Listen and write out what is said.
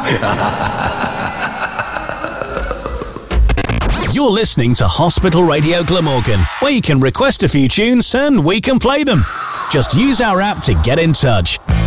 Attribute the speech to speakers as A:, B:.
A: You're listening to Hospital Radio Glamorgan, where you can request a few tunes and we can play them. Just use our app to get in touch.